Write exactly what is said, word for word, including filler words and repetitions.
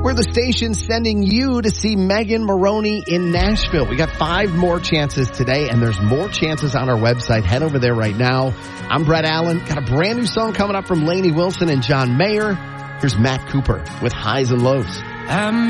We're the station sending you to see Megan Moroney in Nashville. We got five more chances today, and there's more chances on our website. Head over there right now. I'm Brett Allen. Got a brand new song coming up from Lainey Wilson and John Mayer. Here's Matt Cooper with Highs and Lows. I'm